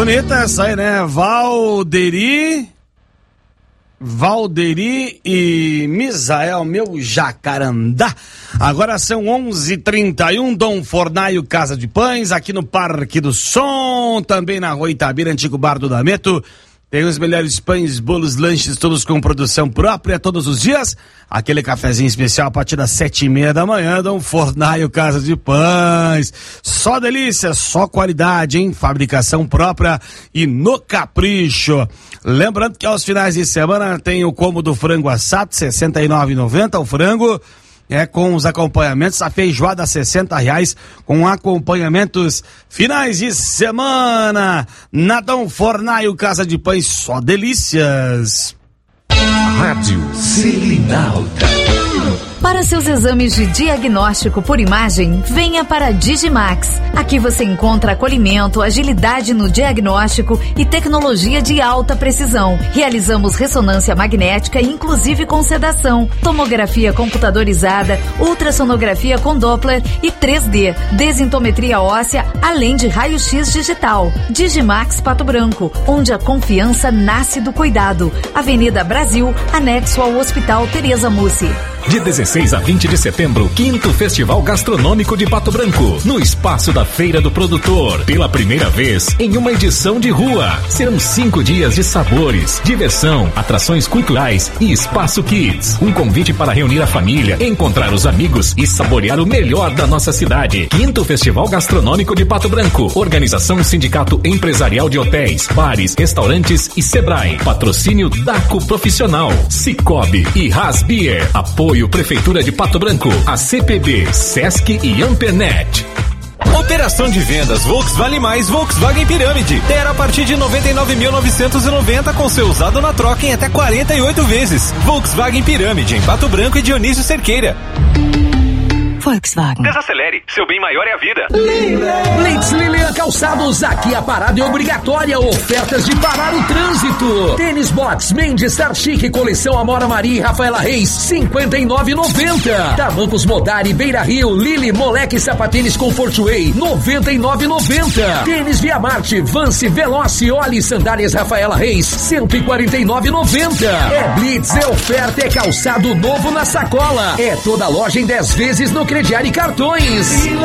Bonita essa aí, né? Valderi e Misael, meu jacarandá. Agora são 11h31, Dom Fornaio Casa de Pães, aqui no Parque do Som, também na Rua Itabira, antigo bar do Dameto. Tem os melhores pães, bolos, lanches, todos com produção própria todos os dias. Aquele cafezinho especial a partir das 7h30 da manhã, Dom Fornaio Casa de Pães. Só delícia, só qualidade, hein? Fabricação própria e no capricho. Lembrando que aos finais de semana tem o combo do frango assado, R$ 69,90 o frango. Com os acompanhamentos, a feijoada R$60, com acompanhamentos finais de semana. Na Dom Fornaio Casa de Pães, só delícias. Rádio Selinalta. Para seus exames de diagnóstico por imagem, venha para a Digimax. Aqui você encontra acolhimento, agilidade no diagnóstico e tecnologia de alta precisão. Realizamos ressonância magnética, inclusive com sedação, tomografia computadorizada, ultrassonografia com Doppler e 3D, desintometria óssea, além de raio-x digital. Digimax Pato Branco, onde a confiança nasce do cuidado. Avenida Brasil, anexo ao Hospital Tereza Mussi. De 16 a 20 de setembro, 5º Festival Gastronômico de Pato Branco, no espaço da Feira do Produtor, pela primeira vez em uma edição de rua. Serão 5 dias de sabores, diversão, atrações culturais e espaço kids. Um convite para reunir a família, encontrar os amigos e saborear o melhor da nossa cidade. 5º Festival Gastronômico de Pato Branco. Organização Sindicato Empresarial de Hotéis, Bares, Restaurantes e Sebrae. Patrocínio Daco Profissional, Cicobi e Rasbier. Apoio Prefeitura de Pato Branco, a CPB, Sesc e Ampernet. Operação de vendas Volkswagen Mais Volkswagen Pirâmide. Terá a partir de 99.990 com seu usado na troca em até 48 vezes. Volkswagen Pirâmide em Pato Branco e Dionísio Cerqueira. Volkswagen. Desacelere, seu bem maior é a vida. Leite Lilian Calçados, aqui a parada é obrigatória, ofertas de parar o trânsito. Tênis Box, Mendes, Star Chic, coleção Amora Maria e Rafaela Reis, R$ 59,90. Tamancos Modari, Beira Rio, Lili, Moleque Sapatênis Comfort Way, R$ 99,90. Tênis Via Marte, Vance, Veloce, Oli, Sandálias Rafaela Reis, R$ 149,90. É Blitz, é oferta, é calçado novo na sacola. É toda loja em 10 vezes no crediário e cartões.